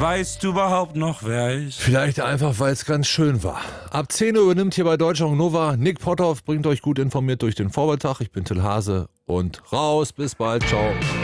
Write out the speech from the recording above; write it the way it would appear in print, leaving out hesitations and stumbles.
Weißt du überhaupt noch, wer ich? Vielleicht einfach, weil es ganz schön war. Ab 10 Uhr übernimmt hier bei Deutschland Nova Nick Potthoff, bringt euch gut informiert durch den Vormittag. Ich bin Till Hase und raus, bis bald, ciao.